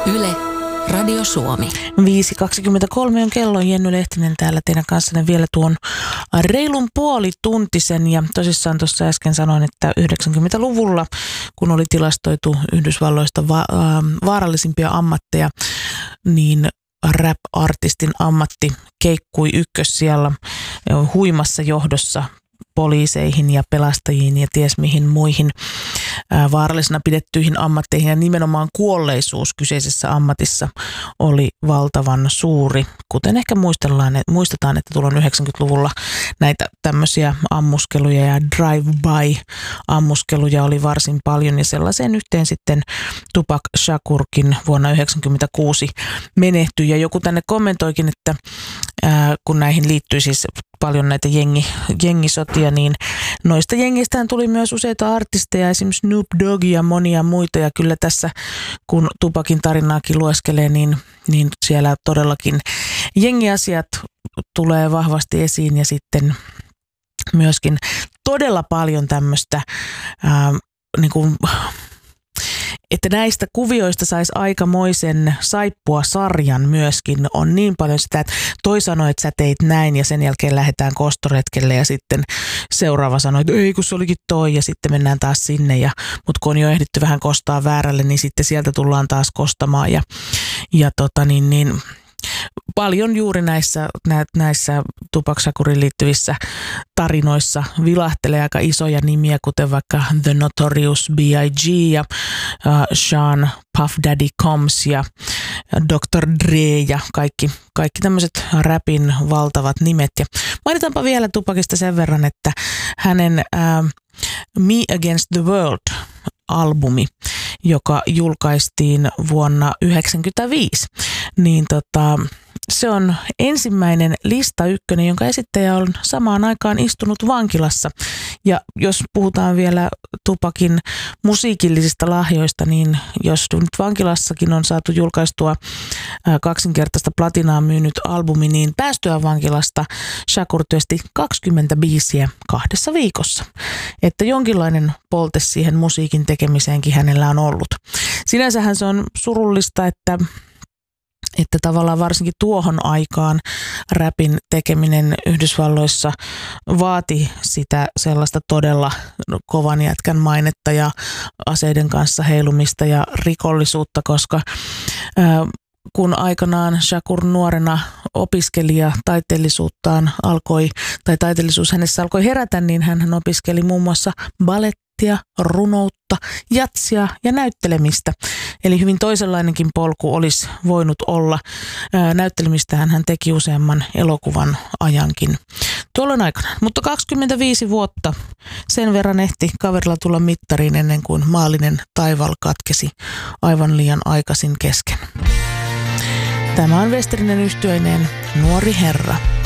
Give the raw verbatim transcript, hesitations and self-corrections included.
Yle, Radio Suomi. viisi kaksikymmentäkolme on kello. Jenny Lehtinen täällä teidän kanssanne vielä tuon reilun puolituntisen. Ja tosissaan tuossa äsken sanoin, että yhdeksänkymmentäluvulla, kun oli tilastoitu Yhdysvalloista va- vaarallisimpia ammatteja, niin rap-artistin ammatti keikkui ykkössijalla huimassa johdossa poliiseihin ja pelastajiin ja ties mihin muihin ää, vaarallisena pidettyihin ammatteihin. Ja nimenomaan kuolleisuus kyseisessä ammatissa oli valtavan suuri. Kuten ehkä muistellaan, että muistetaan, että tuolloin yhdeksänkymmentäluvulla näitä tämmöisiä ammuskeluja ja drive-by-ammuskeluja oli varsin paljon. Ja sellaiseen yhteen sitten Tupac Shakurkin vuonna yhdeksänkymmentäkuusi menehtyi. Ja joku tänne kommentoikin, että ää, kun näihin liittyy siis paljon näitä jengi, jengisotia, niin noista jengistään tuli myös useita artisteja, esimerkiksi Snoop Dogg ja monia muita. Ja kyllä tässä, kun Tupacin tarinaakin lueskelee, niin, niin siellä todellakin jengiasiat tulee vahvasti esiin ja sitten myöskin todella paljon tämmöistä ää, niin kuin että näistä kuvioista saisi aikamoisen saippua sarjan myöskin. On niin paljon sitä, että toi sanoi, että sä teit näin ja sen jälkeen lähdetään kostoretkelle ja sitten seuraava sanoi, että ei kun se olikin toi ja sitten mennään taas sinne. Ja, mutta kun on jo ehditty vähän kostaa väärälle, niin sitten sieltä tullaan taas kostamaan ja, ja tota niin, niin paljon juuri näissä, näissä Tupac Shakuriin liittyvissä tarinoissa vilahtelee aika isoja nimiä, kuten vaikka The Notorious B I G ja uh, Sean Puff Daddy Combs ja doktor Dre ja kaikki, kaikki tämmöiset rapin valtavat nimet. Ja mainitaanpa vielä Tupacista sen verran, että hänen uh, Me Against the World -albumi, joka julkaistiin vuonna yhdeksänkymmentäviisi, niin tota, se on ensimmäinen lista ykkönen, jonka esittäjä on samaan aikaan istunut vankilassa. Ja jos puhutaan vielä Tupacin musiikillisista lahjoista, niin jos nyt vankilassakin on saatu julkaistua kaksinkertaista platinaa myynyt albumi, niin päästyä vankilasta Shakur työsti kaksikymmentä biisiä kahdessa viikossa. Että jonkinlainen polte siihen musiikin tekemiseenkin hänellä on ollut. Sinänsähän se on surullista, että että tavallaan varsinkin tuohon aikaan räpin tekeminen Yhdysvalloissa vaati sitä sellaista todella kovan jätkän mainetta ja aseiden kanssa heilumista ja rikollisuutta, koska ää, kun aikanaan Shakur nuorena opiskelija taiteellisuuttaan alkoi, tai taiteellisuus hänessä alkoi herätä, niin hän opiskeli muun muassa ballettia, runoutta, jatsia ja näyttelemistä. Eli hyvin toisenlainenkin polku olisi voinut olla. Näyttelemistähän hän teki useamman elokuvan ajankin tuolloin aikana. Mutta kaksikymmentäviisi vuotta sen verran ehti kaverilla tulla mittariin ennen kuin maallinen taivaalla katkesi aivan liian aikaisin kesken. Tämä on Westerinen yhtyeineen Nuori herra.